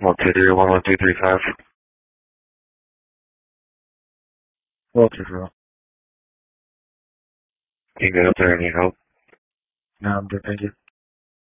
123-11235. Walter, bro. You good up there? Any help? No, I'm good, thank you.